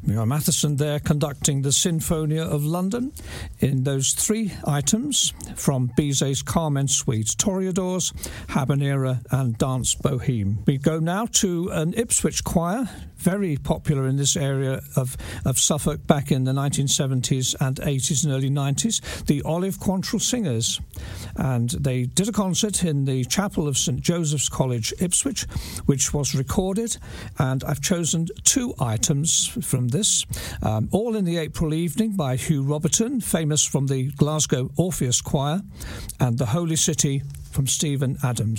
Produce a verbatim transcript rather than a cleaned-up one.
Muir Matheson there conducting the Sinfonia of London in those three items from Bizet's Carmen Suite, Toreadors, Habanera and Dance Boheme. We go now to an Ipswich choir, very popular in this area of, of Suffolk back in the nineteen seventies and eighties and early nineties, the Olive Quantrill Singers. And they did a concert in the chapel of St Joseph's College, Ipswich, which was recorded, and I've chosen two items from this, um, all in the April evening by Hugh Roberton, famous from the Glasgow Orpheus Choir, and The Holy City from Stephen Adams.